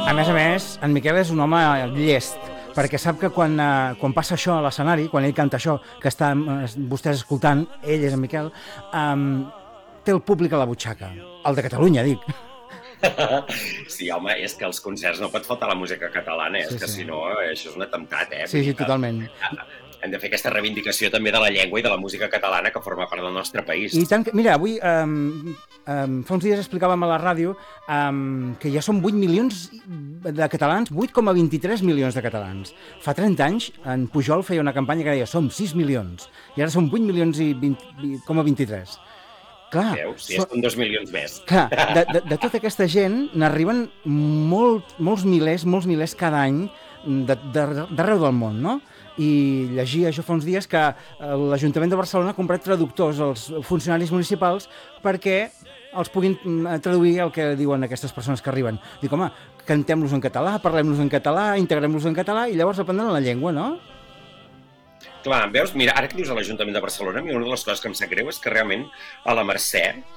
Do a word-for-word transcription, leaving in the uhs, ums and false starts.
A més a més, en Miquel és un home llest, perquè sap que quan, eh, quan passa això a l'escenari, quan ell canta això, que està eh, vostès escoltant, ell és en Miquel, eh, té el públic a la butxaca. El de Catalunya, dic. Sí, home, és que als concerts no pot faltar la música catalana, eh? Sí, És que sí. si no, això és un atemptat, eh? Sí, Vull sí, dir que totalment. hem de fer aquesta reivindicació també de la llengua i de la música catalana que forma part del nostre país. I tant que, mira, avui, um, um, fa uns dies explicàvem a la ràdio um, que ja són vuit milions de catalans, vuit coma vint-i-tres milions de catalans. Fa trenta anys, en Pujol feia una campanya que deia som sis milions, i ara són vuit milions i vint coma vint-i-tres. Clar, Veus? Sí, són dos milions més. Clar, de, de, de tota aquesta gent n'arriben molt, molts milers, molts milers cada any d'arreu del món, no? I llegia això fa uns dies que l'Ajuntament de Barcelona ha comprat traductors als funcionaris municipals perquè els puguin traduir el que diuen aquestes persones que arriben. Dic, home, cantem-los en català, parlem-los en català, integrem-los en català i llavors aprendran la llengua, no? Clar, veus? Mira, ara que dius a l'Ajuntament de Barcelona, a mi una de les coses que em sap greu és que realment a la Mercè